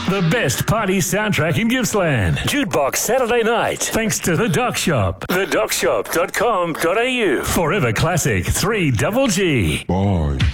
The best party soundtrack in Gippsland. Jukebox Saturday night. Thanks to The Doc Shop. TheDocShop.com.au. Forever Classic 3GG. Bye.